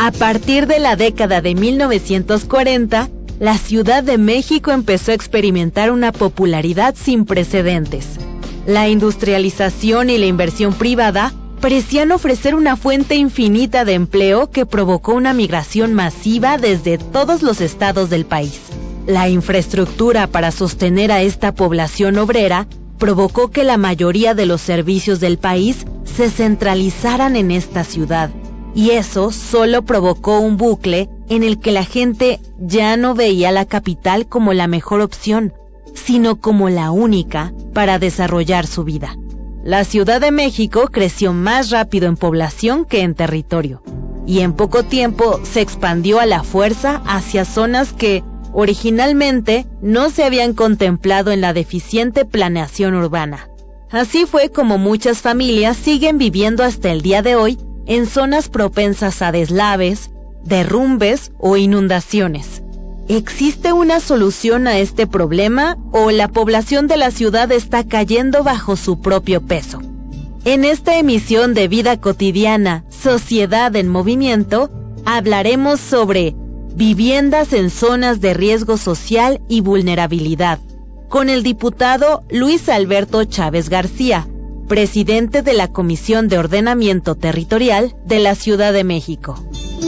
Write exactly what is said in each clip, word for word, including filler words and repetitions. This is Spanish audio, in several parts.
A partir de la década de mil novecientos cuarenta, la Ciudad de México empezó a experimentar una popularidad sin precedentes. La industrialización y la inversión privada parecían ofrecer una fuente infinita de empleo que provocó una migración masiva desde todos los estados del país. La infraestructura para sostener a esta población obrera provocó que la mayoría de los servicios del país se centralizaran en esta ciudad, y eso solo provocó un bucle en el que la gente ya no veía la capital como la mejor opción, sino como la única para desarrollar su vida. La Ciudad de México creció más rápido en población que en territorio, y en poco tiempo se expandió a la fuerza hacia zonas que originalmente no se habían contemplado en la deficiente planeación urbana. Así fue como muchas familias siguen viviendo hasta el día de hoy en zonas propensas a deslaves, derrumbes o inundaciones. ¿Existe una solución a este problema o la población de la ciudad está cayendo bajo su propio peso? En esta emisión de Vida Cotidiana, Sociedad en Movimiento, hablaremos sobre viviendas en zonas de riesgo social y vulnerabilidad, con el diputado Luis Alberto Chávez García, presidente de la Comisión de Ordenamiento Territorial de la Ciudad de México.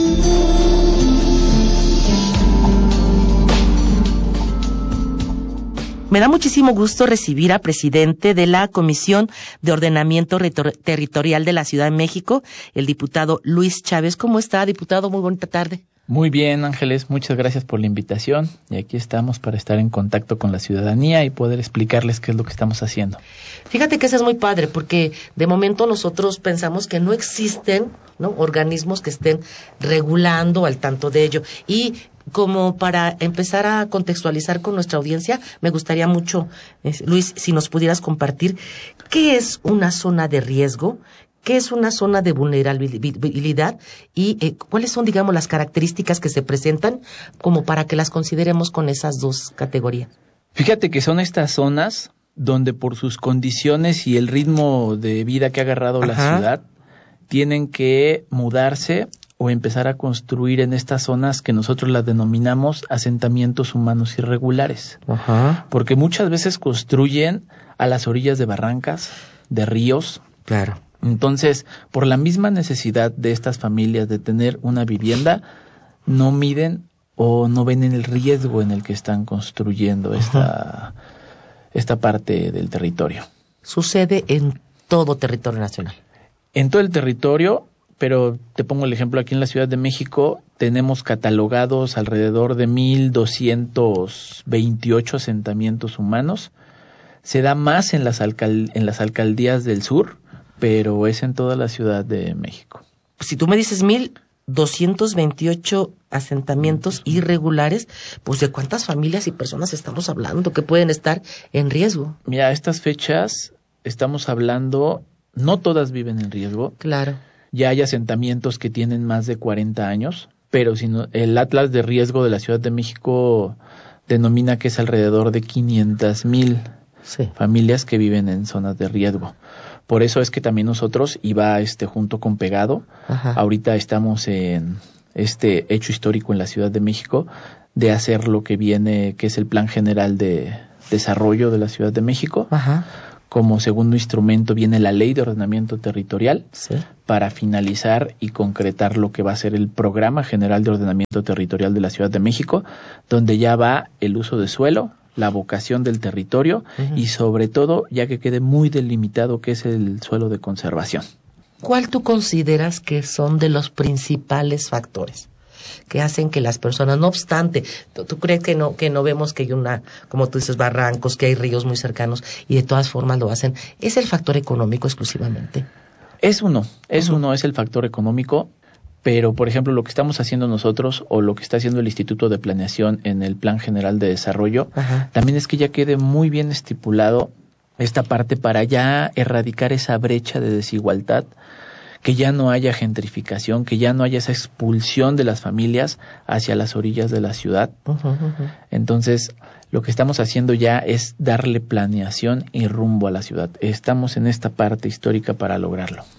Me da muchísimo gusto recibir al presidente de la Comisión de Ordenamiento Retor- Territorial de la Ciudad de México, el diputado Luis Chávez. ¿Cómo está, diputado? Muy bonita tarde. Muy bien, Ángeles, muchas gracias por la invitación y aquí estamos para estar en contacto con la ciudadanía y poder explicarles qué es lo que estamos haciendo. Fíjate que eso es muy padre porque de momento nosotros pensamos que no existen, ¿no?, organismos que estén regulando al tanto de ello. Y como para empezar a contextualizar con nuestra audiencia, me gustaría mucho, eh, Luis, si nos pudieras compartir qué es una zona de riesgo, qué es una zona de vulnerabilidad y eh, cuáles son, digamos, las características que se presentan como para que las consideremos con esas dos categorías. Fíjate que son estas zonas donde por sus condiciones y el ritmo de vida que ha agarrado Ajá. la ciudad, tienen que mudarse o empezar a construir en estas zonas que nosotros las denominamos asentamientos humanos irregulares. Ajá. Porque muchas veces construyen a las orillas de barrancas, de ríos. Claro. Entonces, por la misma necesidad de estas familias de tener una vivienda, no miden o no ven el riesgo en el que están construyendo esta, esta parte del territorio. Sucede en todo territorio nacional. En todo el territorio, pero te pongo el ejemplo, aquí en la Ciudad de México tenemos catalogados alrededor de mil doscientos veintiocho asentamientos humanos. Se da más en las, alcal- en las alcaldías del sur, pero es en toda la Ciudad de México. Si tú me dices mil doscientos veintiocho asentamientos irregulares, pues ¿de cuántas familias y personas estamos hablando que pueden estar en riesgo? Mira, a estas fechas estamos hablando, no todas viven en riesgo. Claro. Ya hay asentamientos que tienen más de cuarenta años, pero si no, el Atlas de Riesgo de la Ciudad de México denomina que es alrededor de quinientas mil sí. familias que viven en zonas de riesgo. Por eso es que también nosotros, y va este junto con pegado, Ajá. ahorita estamos en este hecho histórico en la Ciudad de México de hacer lo que viene, que es el Plan General de Desarrollo de la Ciudad de México. Ajá. Como segundo instrumento viene la Ley de Ordenamiento Territorial sí. para finalizar y concretar lo que va a ser el Programa General de Ordenamiento Territorial de la Ciudad de México, donde ya va el uso de suelo, la vocación del territorio uh-huh. y sobre todo ya que quede muy delimitado qué es el suelo de conservación. ¿Cuál tú consideras que son de los principales factores que hacen que las personas, no obstante, ¿tú, tú crees que no que no vemos que hay una, como tú dices, barrancos, que hay ríos muy cercanos y de todas formas lo hacen? ¿Es el factor económico exclusivamente? Es uno, es uh-huh. uno, es el factor económico. Pero, por ejemplo, lo que estamos haciendo nosotros o lo que está haciendo el Instituto de Planeación en el Plan General de Desarrollo, Ajá. también es que ya quede muy bien estipulado esta parte para ya erradicar esa brecha de desigualdad, que ya no haya gentrificación, que ya no haya esa expulsión de las familias hacia las orillas de la ciudad. Uh-huh, uh-huh. Entonces, lo que estamos haciendo ya es darle planeación y rumbo a la ciudad. Estamos en esta parte histórica para lograrlo.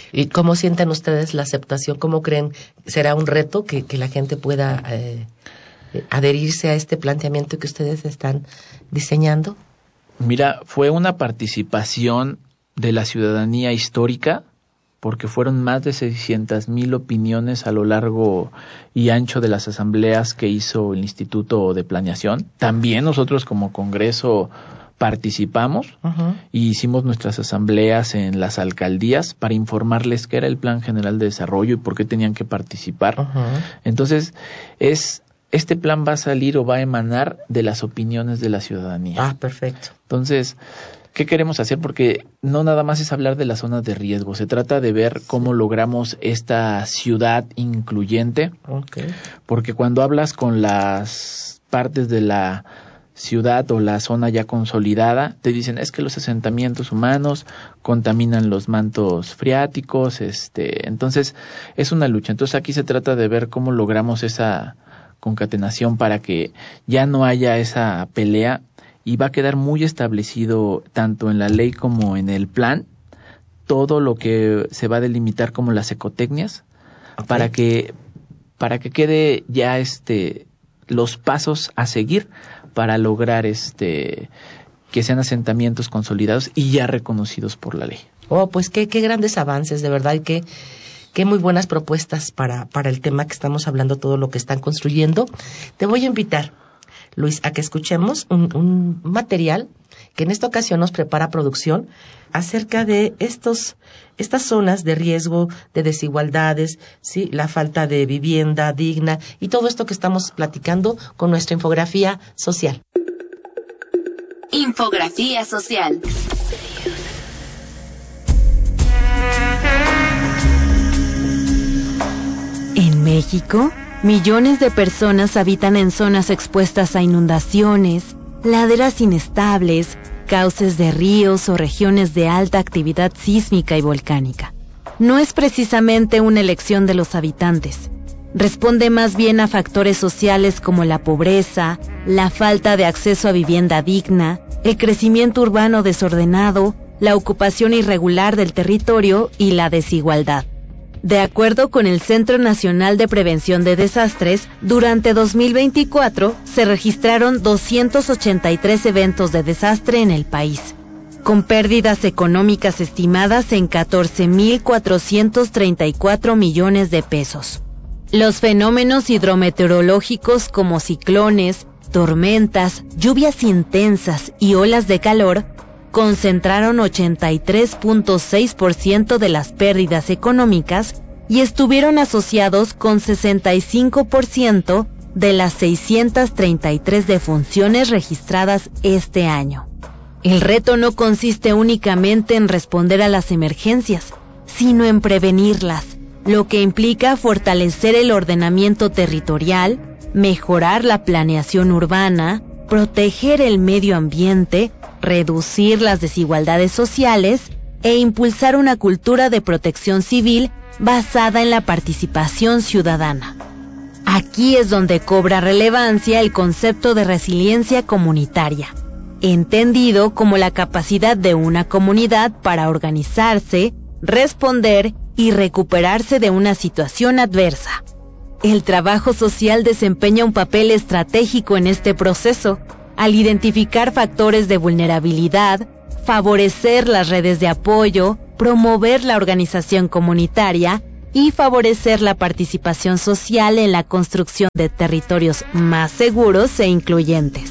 ¿Y cómo sienten ustedes la aceptación? ¿Cómo creen será un reto que, que la gente pueda eh, adherirse a este planteamiento que ustedes están diseñando? Mira, fue una participación de la ciudadanía histórica, porque fueron más de seiscientas mil opiniones a lo largo y ancho de las asambleas que hizo el Instituto de Planeación. También nosotros como Congreso participamos uh-huh. y hicimos nuestras asambleas en las alcaldías para informarles qué era el Plan General de Desarrollo y por qué tenían que participar. Uh-huh. Entonces, es este plan va a salir o va a emanar de las opiniones de la ciudadanía. Ah, perfecto. Entonces, ¿qué queremos hacer? Porque no nada más es hablar de las zonas de riesgo, se trata de ver cómo logramos esta ciudad incluyente. Okay. Porque cuando hablas con las partes de la ciudad o la zona ya consolidada, te dicen es que los asentamientos humanos contaminan los mantos freáticos, este, entonces es una lucha. Entonces aquí se trata de ver cómo logramos esa concatenación para que ya no haya esa pelea. Y va a quedar muy establecido tanto en la ley como en el plan todo lo que se va a delimitar como las ecotecnias okay. para que para que quede ya este los pasos a seguir para lograr este que sean asentamientos consolidados y ya reconocidos por la ley. Oh, pues qué qué grandes avances, de verdad, y qué qué muy buenas propuestas para para el tema que estamos hablando, todo lo que están construyendo. Te voy a invitar, Luis, a que escuchemos un, un material que en esta ocasión nos prepara producción acerca de estos estas zonas de riesgo, de desigualdades, sí, la falta de vivienda digna y todo esto que estamos platicando con nuestra infografía social. Infografía social. En México, millones de personas habitan en zonas expuestas a inundaciones, laderas inestables, cauces de ríos o regiones de alta actividad sísmica y volcánica. No es precisamente una elección de los habitantes. Responde más bien a factores sociales como la pobreza, la falta de acceso a vivienda digna, el crecimiento urbano desordenado, la ocupación irregular del territorio y la desigualdad. De acuerdo con el Centro Nacional de Prevención de Desastres, durante dos mil veinticuatro se registraron doscientos ochenta y tres eventos de desastre en el país, con pérdidas económicas estimadas en catorce mil cuatrocientos treinta y cuatro millones de pesos. Los fenómenos hidrometeorológicos como ciclones, tormentas, lluvias intensas y olas de calor concentraron ochenta y tres punto seis por ciento de las pérdidas económicas y estuvieron asociados con sesenta y cinco por ciento de las seiscientas treinta y tres defunciones registradas este año. El reto no consiste únicamente en responder a las emergencias, sino en prevenirlas, lo que implica fortalecer el ordenamiento territorial, mejorar la planeación urbana, proteger el medio ambiente, reducir las desigualdades sociales e impulsar una cultura de protección civil basada en la participación ciudadana. Aquí es donde cobra relevancia el concepto de resiliencia comunitaria, entendido como la capacidad de una comunidad para organizarse, responder y recuperarse de una situación adversa. El trabajo social desempeña un papel estratégico en este proceso, al identificar factores de vulnerabilidad, favorecer las redes de apoyo, promover la organización comunitaria y favorecer la participación social en la construcción de territorios más seguros e incluyentes.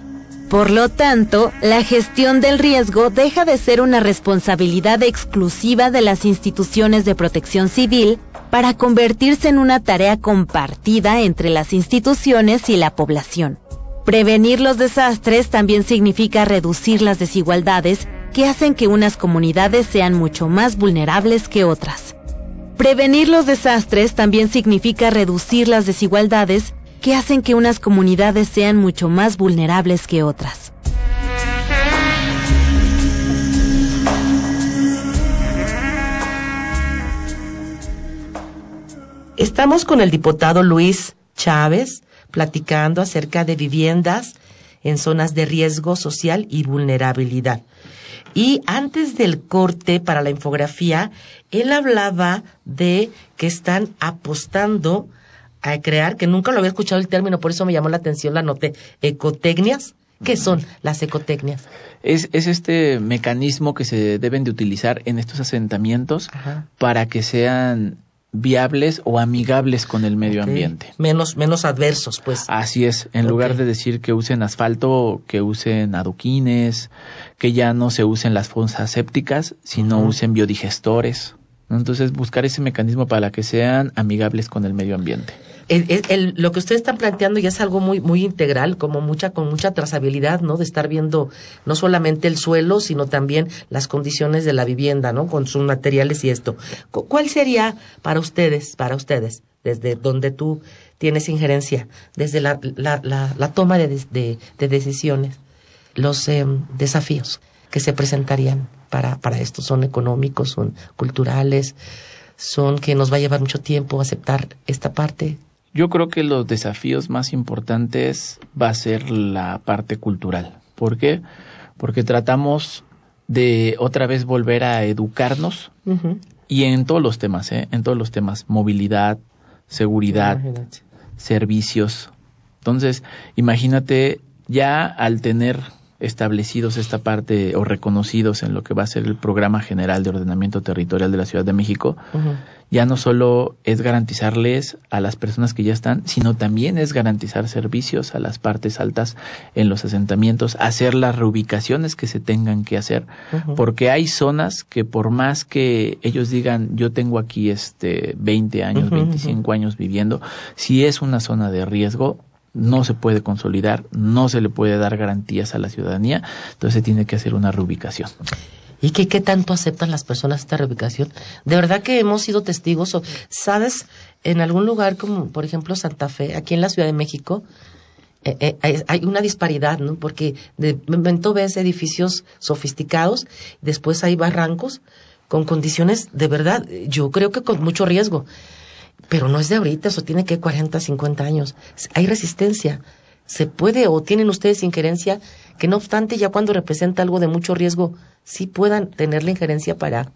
Por lo tanto, la gestión del riesgo deja de ser una responsabilidad exclusiva de las instituciones de protección civil para convertirse en una tarea compartida entre las instituciones y la población. Prevenir los desastres también significa reducir las desigualdades que hacen que unas comunidades sean mucho más vulnerables que otras. Prevenir los desastres también significa reducir las desigualdades que hacen que unas comunidades sean mucho más vulnerables que otras. Estamos con el diputado Luis Chávez platicando acerca de viviendas en zonas de riesgo social y vulnerabilidad. Y antes del corte para la infografía, él hablaba de que están apostando a crear, que nunca lo había escuchado el término, por eso me llamó la atención, la anoté, ecotecnias. ¿Qué son las ecotecnias? Es, es este mecanismo que se deben de utilizar en estos asentamientos Ajá. para que sean viables o amigables con el medio okay. ambiente. Menos, menos adversos, pues. Así es, en okay. lugar de decir que usen asfalto, que usen adoquines, que ya no se usen las fosas sépticas, sino uh-huh. usen biodigestores. Entonces, buscar ese mecanismo para que sean amigables con el medio ambiente. El, el, el, lo que ustedes están planteando ya es algo muy muy integral, como mucha con mucha trazabilidad, ¿no? De estar viendo no solamente el suelo, sino también las condiciones de la vivienda, ¿no? Con sus materiales y esto. ¿Cuál sería para ustedes, para ustedes, desde donde tú tienes injerencia, desde la la la, la toma de, de, de decisiones, los eh, desafíos que se presentarían para para esto? ¿Son económicos, son culturales, son que nos va a llevar mucho tiempo aceptar esta parte? Yo creo que los desafíos más importantes va a ser la parte cultural. ¿Por qué? Porque tratamos de otra vez volver a educarnos uh-huh. y en todos los temas, ¿eh? En todos los temas, movilidad, seguridad, imagínate. Servicios. Entonces, imagínate ya al tener establecidos esta parte o reconocidos en lo que va a ser el Programa General de Ordenamiento Territorial de la Ciudad de México, uh-huh. ya no solo es garantizarles a las personas que ya están, sino también es garantizar servicios a las partes altas en los asentamientos, hacer las reubicaciones que se tengan que hacer, uh-huh. porque hay zonas que por más que ellos digan, yo tengo aquí este veinte años, uh-huh, veinticinco uh-huh. años viviendo, si es una zona de riesgo, no se puede consolidar, no se le puede dar garantías a la ciudadanía, entonces se tiene que hacer una reubicación. ¿Y qué, qué tanto aceptan las personas esta reubicación? De verdad que hemos sido testigos, o, ¿sabes? En algún lugar como, por ejemplo, Santa Fe, aquí en la Ciudad de México, eh, eh, hay una disparidad, ¿no? Porque de momento ves edificios sofisticados, después hay barrancos con condiciones, de verdad, yo creo que con mucho riesgo. Pero no es de ahorita, eso tiene que cuarenta, cincuenta años. Hay resistencia. Se puede, o tienen ustedes injerencia, que no obstante ya cuando representa algo de mucho riesgo, sí puedan tener la injerencia para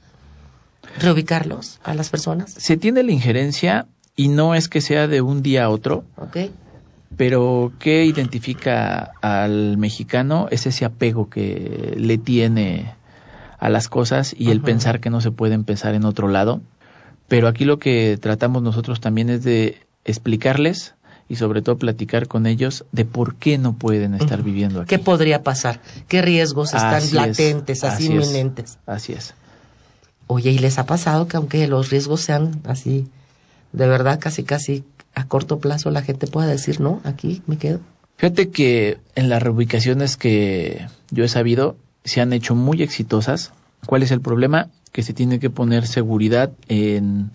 reubicarlos a las personas. Se tiene la injerencia y no es que sea de un día a otro. Okay. Pero ¿qué identifica al mexicano? Es ese apego que le tiene a las cosas y uh-huh. el pensar que no se puede empezar en otro lado. Pero aquí lo que tratamos nosotros también es de explicarles y sobre todo platicar con ellos de por qué no pueden estar uh-huh. viviendo aquí. ¿Qué podría pasar? ¿Qué riesgos están así latentes, es, así, así inminentes? Es, así es. Oye, ¿y les ha pasado que aunque los riesgos sean así, de verdad, casi casi a corto plazo, la gente pueda decir, no, aquí me quedo? Fíjate que en las reubicaciones que yo he sabido se han hecho muy exitosas. ¿Cuál es el problema? Que se tiene que poner seguridad en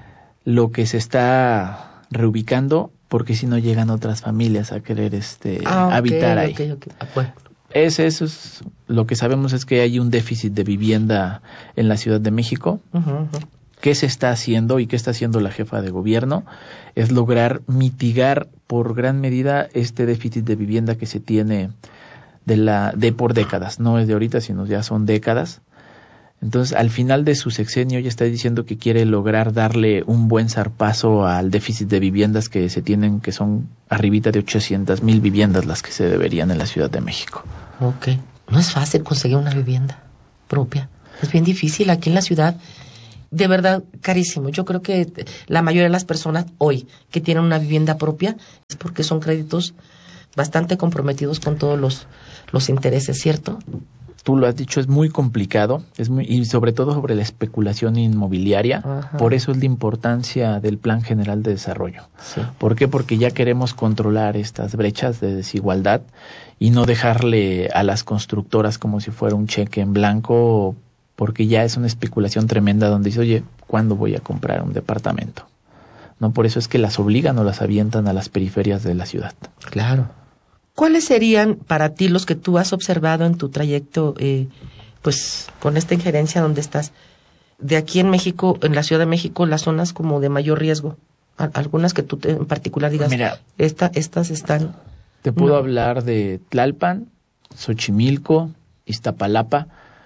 lo que se está reubicando, porque si no llegan otras familias a querer este ah, okay, habitar ahí. Okay, okay. Ah, bueno. Es, eso es lo que sabemos, es que hay un déficit de vivienda en la Ciudad de México. Uh-huh, uh-huh. ¿Qué se está haciendo y qué está haciendo la jefa de gobierno? Es lograr mitigar por gran medida este déficit de vivienda que se tiene de la de por décadas. No es de ahorita, sino ya son décadas. Entonces, al final de su sexenio ya está diciendo que quiere lograr darle un buen zarpazo al déficit de viviendas que se tienen, que son arribita de ochocientas mil viviendas las que se deberían en la Ciudad de México. Ok. No es fácil conseguir una vivienda propia. Es bien difícil aquí en la ciudad. De verdad, carísimo. Yo creo que la mayoría de las personas hoy que tienen una vivienda propia es porque son créditos bastante comprometidos con todos los, los intereses, ¿cierto? Tú lo has dicho, es muy complicado, es muy, y sobre todo sobre la especulación inmobiliaria. Ajá. Por eso es la importancia del Plan General de Desarrollo. Sí. ¿Por qué? Porque ya queremos controlar estas brechas de desigualdad y no dejarle a las constructoras como si fuera un cheque en blanco, porque ya es una especulación tremenda donde dice, oye, ¿cuándo voy a comprar un departamento? No, por eso es que las obligan o las avientan a las periferias de la ciudad. Claro. ¿Cuáles serían para ti los que tú has observado en tu trayecto, eh, pues con esta injerencia donde estás, de aquí en México, en la Ciudad de México, las zonas como de mayor riesgo? Algunas que tú te, en particular digas, mira, esta, estas están... Te puedo no. hablar de Tlalpan, Xochimilco, Iztapalapa,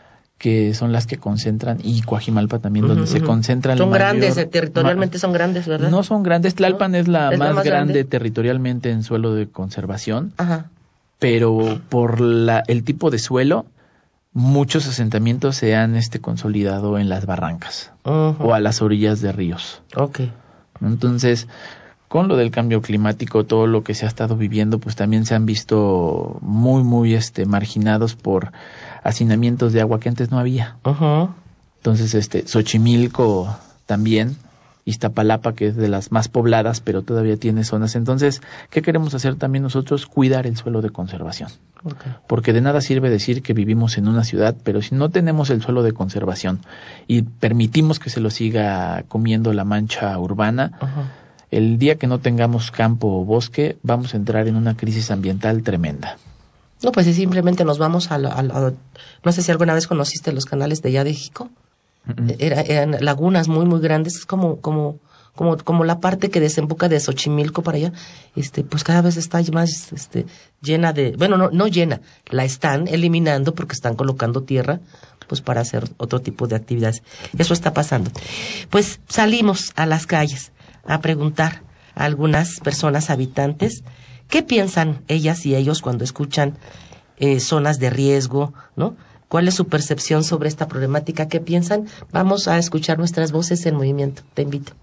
que son las que concentran, y Coajimalpa también, uh-huh, donde uh-huh. se concentran. Son mayor, grandes, territorialmente ma- son grandes, ¿verdad? No son grandes, Tlalpan ¿no? es la ¿Es más, la más grande, grande territorialmente en suelo de conservación, Ajá. pero por la el tipo de suelo, muchos asentamientos se han este consolidado en las barrancas uh-huh. o a las orillas de ríos. Okay. Entonces, con lo del cambio climático, todo lo que se ha estado viviendo, pues también se han visto muy, muy este marginados por hacinamientos de agua que antes no había. Uh-huh. Entonces, este, Xochimilco también, Iztapalapa, que es de las más pobladas, pero todavía tiene zonas. Entonces, ¿qué queremos hacer también nosotros? Cuidar el suelo de conservación. Okay. Porque de nada sirve decir que vivimos en una ciudad, pero si no tenemos el suelo de conservación y permitimos que se lo siga comiendo la mancha urbana, uh-huh. el día que no tengamos campo o bosque, vamos a entrar en una crisis ambiental tremenda. No, pues si simplemente nos vamos a, la, a, la, no sé si alguna vez conociste los canales de allá de Jico. Uh-huh. Era, eran lagunas muy, muy grandes, es como, como, como, como la parte que desemboca de Xochimilco para allá, este, pues cada vez está más, este, llena de, bueno, no, no llena, la están eliminando porque están colocando tierra, pues para hacer otro tipo de actividades. Eso está pasando. Pues salimos a las calles a preguntar a algunas personas habitantes qué piensan ellas y ellos cuando escuchan eh, zonas de riesgo, ¿no? ¿Cuál es su percepción sobre esta problemática? ¿Qué piensan? Vamos a escuchar nuestras voces en movimiento. Te invito.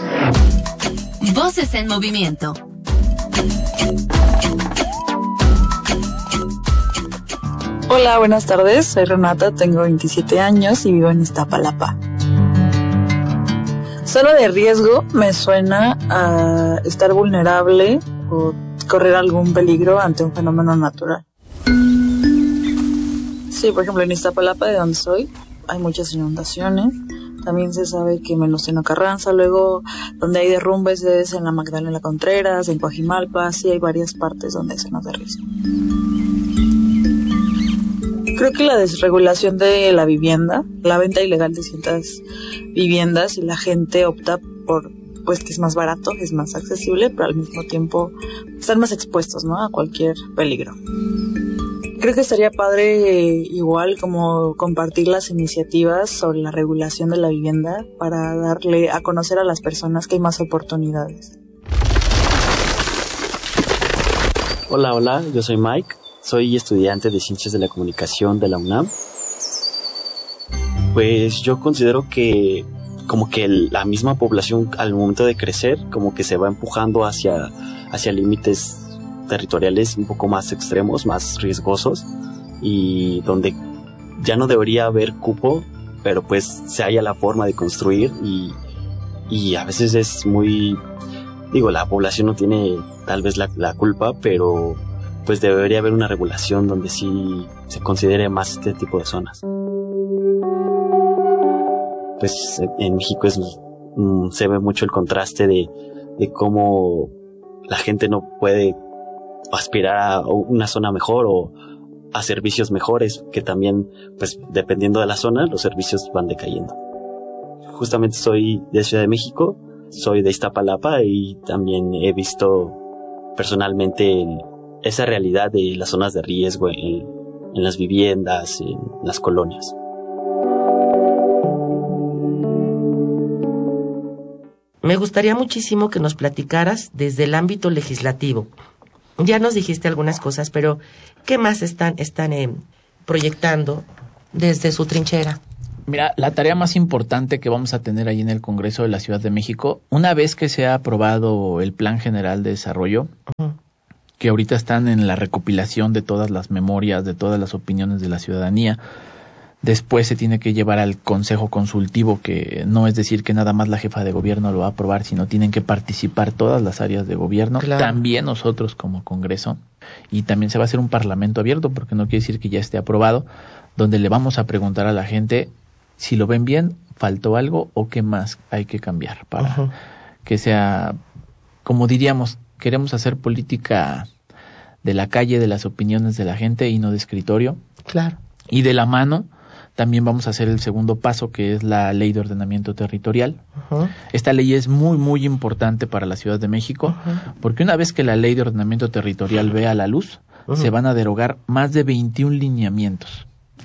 Voces en movimiento. Hola, buenas tardes. Soy Renata, tengo veintisiete años y vivo en Iztapalapa. Zona de riesgo me suena a estar vulnerable o correr algún peligro ante un fenómeno natural. Sí, por ejemplo, en Iztapalapa, de donde soy, hay muchas inundaciones. También se sabe que Venustiano Carranza, luego donde hay derrumbes es en la Magdalena Contreras, en Coajimalpa, sí hay varias partes donde hay zonas de riesgo. Creo que la desregulación de la vivienda, la venta ilegal de ciertas viviendas y la gente opta por, pues que es más barato, es más accesible, pero al mismo tiempo están más expuestos, ¿no? A cualquier peligro. Creo que estaría padre eh, igual como compartir las iniciativas sobre la regulación de la vivienda para darle a conocer a las personas que hay más oportunidades. Hola, hola, yo soy Mike, soy estudiante de Ciencias de la Comunicación de la UNAM. Pues yo considero que como que la misma población al momento de crecer como que se va empujando hacia, hacia límites territoriales un poco más extremos, más riesgosos, y donde ya no debería haber cupo, pero pues se halla la forma de construir y, y a veces es muy, digo, la población no tiene tal vez la, la culpa, pero pues debería haber una regulación donde sí se considere más este tipo de zonas. Pues en México es, mm, se ve mucho el contraste de, de cómo la gente no puede aspirar a una zona mejor o a servicios mejores, que también, pues dependiendo de la zona, los servicios van decayendo. Justamente soy de Ciudad de México, soy de Iztapalapa y también he visto personalmente esa realidad de las zonas de riesgo en, en las viviendas, en las colonias. Me gustaría muchísimo que nos platicaras desde el ámbito legislativo. Ya nos dijiste algunas cosas, pero ¿qué más están, están eh, proyectando desde su trinchera? Mira, la tarea más importante que vamos a tener ahí en el Congreso de la Ciudad de México, una vez que se ha aprobado el Plan General de Desarrollo, uh-huh. que ahorita están en la recopilación de todas las memorias, de todas las opiniones de la ciudadanía, después se tiene que llevar al Consejo Consultivo, que no es decir que nada más la jefa de gobierno lo va a aprobar, sino tienen que participar todas las áreas de gobierno, claro. También nosotros como Congreso, y también se va a hacer un parlamento abierto, porque no quiere decir que ya esté aprobado, donde le vamos a preguntar a la gente si lo ven bien, faltó algo o qué más hay que cambiar para uh-huh. que sea, como diríamos, queremos hacer política de la calle, de las opiniones de la gente y no de escritorio. Claro. Y de la mano también vamos a hacer el segundo paso, que es la Ley de Ordenamiento Territorial. Uh-huh. Esta ley es muy, muy importante para la Ciudad de México, uh-huh. porque una vez que la Ley de Ordenamiento Territorial vea la luz, uh-huh. se van a derogar más de veintiún lineamientos.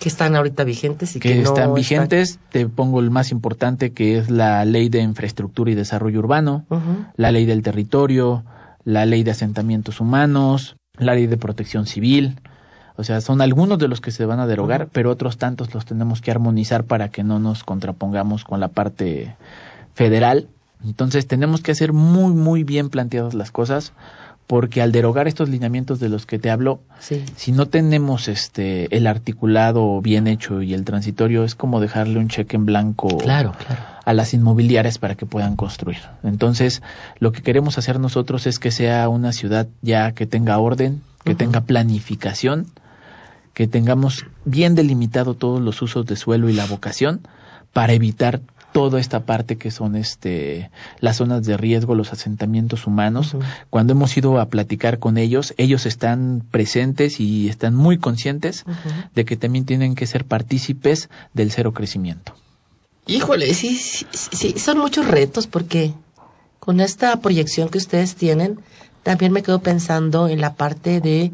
Que están ahorita vigentes y que, que no están vigentes. Están... Te pongo el más importante, que es la Ley de Infraestructura y Desarrollo Urbano, uh-huh. la Ley del Territorio, la Ley de Asentamientos Humanos, la Ley de Protección Civil. O sea, son algunos de los que se van a derogar, uh-huh. pero otros tantos los tenemos que armonizar para que no nos contrapongamos con la parte federal. Entonces tenemos que hacer muy, muy bien planteadas las cosas, porque al derogar estos lineamientos de los que te hablo, sí. si no tenemos este el articulado bien hecho y el transitorio, es como dejarle un cheque en blanco claro, claro. a las inmobiliarias para que puedan construir. Entonces, lo que queremos hacer nosotros es que sea una ciudad ya que tenga orden, que uh-huh. tenga planificación, que tengamos bien delimitado todos los usos de suelo y la vocación para evitar toda esta parte que son este las zonas de riesgo, los asentamientos humanos. Uh-huh. Cuando hemos ido a platicar con ellos, ellos están presentes y están muy conscientes uh-huh. de que también tienen que ser partícipes del cero crecimiento. Híjole, sí, sí, sí, son muchos retos, porque con esta proyección que ustedes tienen, también me quedo pensando en la parte de,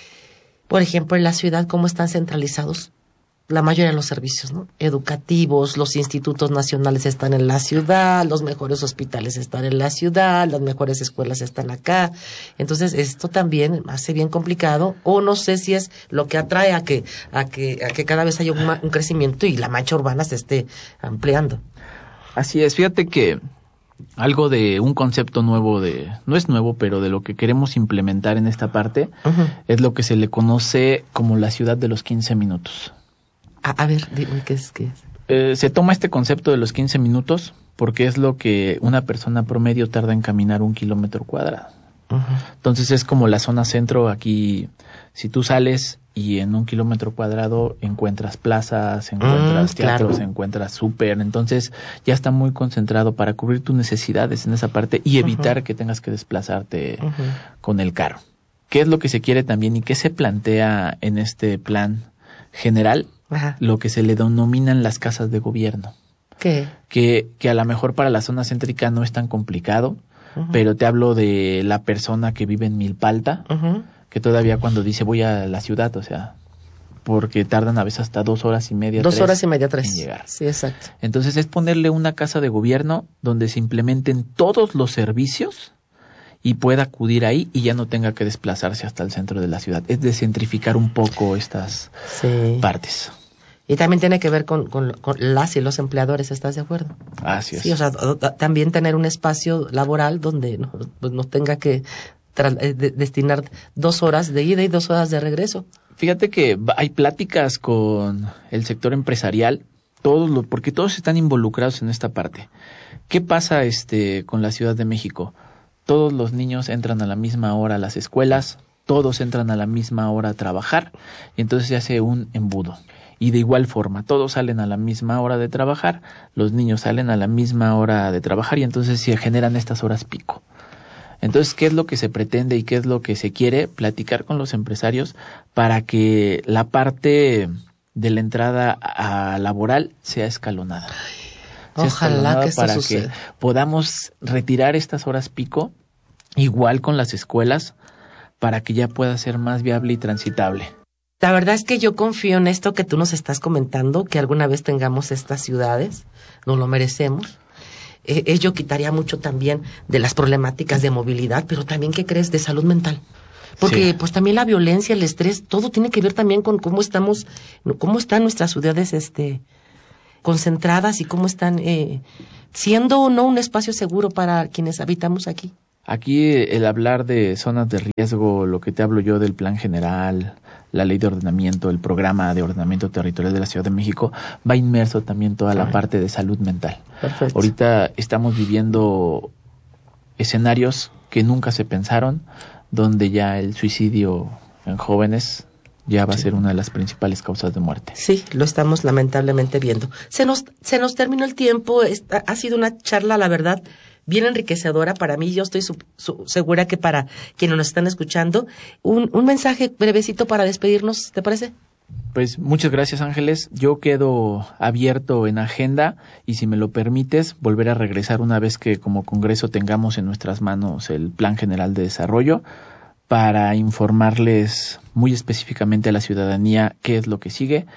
por ejemplo, en la ciudad, cómo están centralizados la mayoría de los servicios, ¿no? Educativos, los institutos nacionales están en la ciudad, los mejores hospitales están en la ciudad, las mejores escuelas están acá. Entonces, esto también hace bien complicado, o no sé si es lo que atrae a que a que a que cada vez haya un, un crecimiento y la mancha urbana se esté ampliando. Así es, fíjate que algo de un concepto nuevo de, no es nuevo, pero de lo que queremos implementar en esta parte, uh-huh. es lo que se le conoce como la ciudad de los quince minutos. A, a ver, dime qué es. Qué es. Eh, se toma este concepto de los quince minutos porque es lo que una persona promedio tarda en caminar un kilómetro cuadrado. Uh-huh. Entonces es como la zona centro aquí. Si tú sales y en un kilómetro cuadrado encuentras plazas, encuentras mm, teatros, claro. encuentras súper, entonces ya está muy concentrado para cubrir tus necesidades en esa parte y evitar uh-huh. que tengas que desplazarte uh-huh. con el carro. ¿Qué es lo que se quiere también y qué se plantea en este plan general? Ajá. Lo que se le denominan las casas de gobierno. ¿Qué? Que, que a lo mejor para la zona céntrica no es tan complicado, uh-huh. pero te hablo de la persona que vive en Milpalta, uh-huh. que todavía cuando dice voy a la ciudad, o sea, porque tardan a veces hasta dos horas y media, dos tres horas y media, tres. en llegar. Sí, exacto. Entonces es ponerle una casa de gobierno donde se implementen todos los servicios y pueda acudir ahí y ya no tenga que desplazarse hasta el centro de la ciudad. Es descentrificar un poco estas sí. partes. Y también tiene que ver con, con, con las y los empleadores, ¿estás de acuerdo? Así es. Sí, o sea, también tener un espacio laboral donde no, pues no tenga que tra- de, destinar dos horas de ida y dos horas de regreso. Fíjate que hay pláticas con el sector empresarial, todos lo, porque todos están involucrados en esta parte. ¿Qué pasa este con la Ciudad de México? Todos los niños entran a la misma hora a las escuelas, todos entran a la misma hora a trabajar, y entonces se hace un embudo. Y de igual forma, todos salen a la misma hora de trabajar, los niños salen a la misma hora de trabajar y entonces se generan estas horas pico. Entonces, ¿qué es lo que se pretende y qué es lo que se quiere? Platicar con los empresarios para que la parte de la entrada a laboral sea escalonada. Sea Ojalá escalonada que esto para suceda. que podamos retirar estas horas pico, igual con las escuelas, para que ya pueda ser más viable y transitable. La verdad es que yo confío en esto que tú nos estás comentando, que alguna vez tengamos estas ciudades, nos lo merecemos. Eh, ello quitaría mucho también de las problemáticas de movilidad, pero también, ¿qué crees?, de salud mental. Porque sí. pues también la violencia, el estrés, todo tiene que ver también con cómo estamos, cómo están nuestras ciudades este concentradas y cómo están eh, siendo o no un espacio seguro para quienes habitamos aquí. Aquí el hablar de zonas de riesgo, lo que te hablo yo del plan general, la ley de ordenamiento, el programa de ordenamiento territorial de la Ciudad de México, va inmerso también toda la parte de salud mental. Perfecto. Ahorita estamos viviendo escenarios que nunca se pensaron, donde ya el suicidio en jóvenes ya va sí. a ser una de las principales causas de muerte. Sí, lo estamos lamentablemente viendo. Se nos, se nos terminó el tiempo, Esta, ha sido una charla, la verdad, bien enriquecedora para mí. Yo estoy su, su, segura que para quienes nos están escuchando, un, un mensaje brevecito para despedirnos, ¿te parece? Pues muchas gracias, Ángeles. Yo quedo abierto en agenda y, si me lo permites, volver a regresar una vez que como Congreso tengamos en nuestras manos el Plan General de Desarrollo, para informarles muy específicamente a la ciudadanía qué es lo que sigue,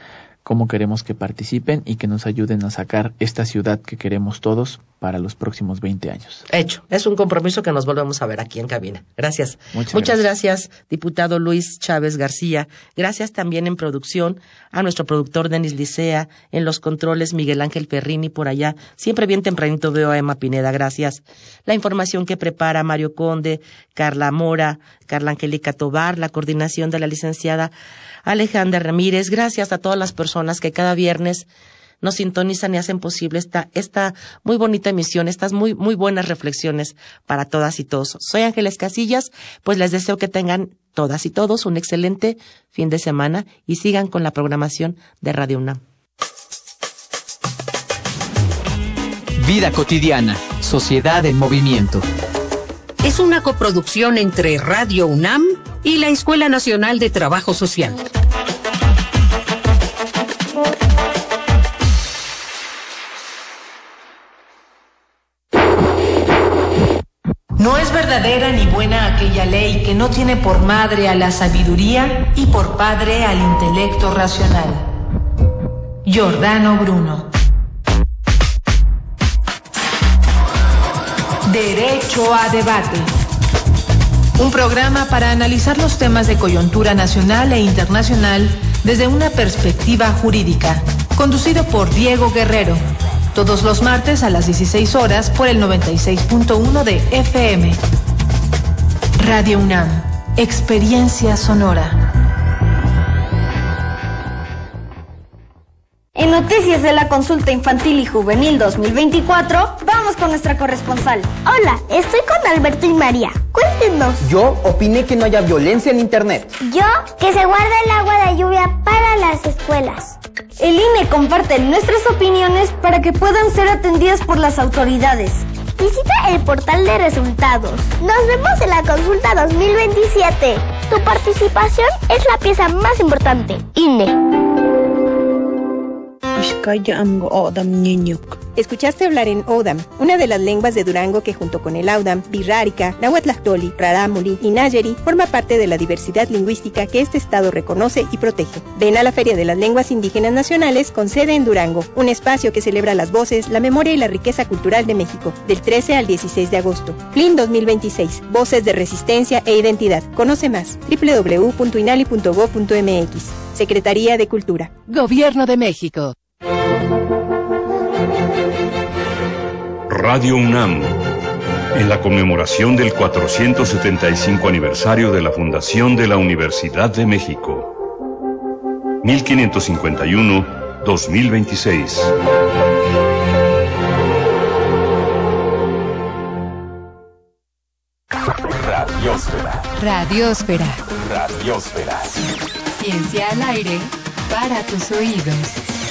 cómo queremos que participen y que nos ayuden a sacar esta ciudad que queremos todos para los próximos veinte años. Hecho. Es un compromiso que nos volvemos a ver aquí en cabina. Gracias. Muchas, Muchas gracias. gracias, diputado Luis Chávez García. Gracias también en producción a nuestro productor Denis Licea, en los controles Miguel Ángel Ferrini por allá. Siempre bien tempranito veo a Emma Pineda. Gracias. La información que prepara Mario Conde, Carla Mora, Carla Angélica Tobar, la coordinación de la licenciada Alejandra Ramírez. Gracias a todas las personas que cada viernes nos sintonizan y hacen posible esta, esta muy bonita emisión, estas muy, muy buenas reflexiones para todas y todos. Soy Ángeles Casillas, pues les deseo que tengan todas y todos un excelente fin de semana y sigan con la programación de Radio UNAM. Vida cotidiana, sociedad en movimiento. Es una coproducción entre Radio UNAM y la Escuela Nacional de Trabajo Social. No es verdadera ni buena aquella ley que no tiene por madre a la sabiduría y por padre al intelecto racional. Giordano Bruno. Derecho a debate. Un programa para analizar los temas de coyuntura nacional e internacional desde una perspectiva jurídica. Conducido por Diego Guerrero. Todos los martes a las dieciséis horas por el noventa y seis punto uno de F M. Radio UNAM. Experiencia sonora. En Noticias de la Consulta Infantil y Juvenil dos mil veinticuatro, vamos con nuestra corresponsal. Hola, estoy con Alberto y María. Cuéntenos. Yo opiné que no haya violencia en Internet. Yo, que se guarde el agua de lluvia para las escuelas. El I N E comparte nuestras opiniones para que puedan ser atendidas por las autoridades. Visita el portal de resultados. Nos vemos en la consulta dos mil veintisiete. Tu participación es la pieza más importante. I N E. Escuchaste hablar en Odam, una de las lenguas de Durango que junto con el Audam, Birrárica, Nahuatlactoli, Rarámuri y Nayeri forma parte de la diversidad lingüística que este estado reconoce y protege. Ven a la Feria de las Lenguas Indígenas Nacionales con sede en Durango, un espacio que celebra las voces, la memoria y la riqueza cultural de México, del trece al dieciséis de agosto. F L I N dos mil veintiséis, Voces de Resistencia e Identidad. Conoce más, doble u doble u doble u punto inali punto gob punto m x. Secretaría de Cultura. Gobierno de México. Radio UNAM, en la conmemoración del cuatrocientos setenta y cinco aniversario de la fundación de la Universidad de México. mil quinientos cincuenta y uno a dos mil veintiséis. Radiosfera. Radiosfera. Radiosfera. Ciencia al aire para tus oídos.